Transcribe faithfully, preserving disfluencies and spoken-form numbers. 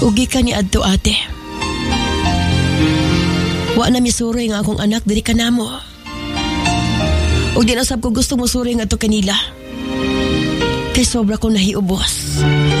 Ugi ka ni adto ate. Wa na misuroy nga akong anak diri kanamo. Ug di na sab ko gusto mo suroy nga to kanila. Kay sobra ko nahiubos.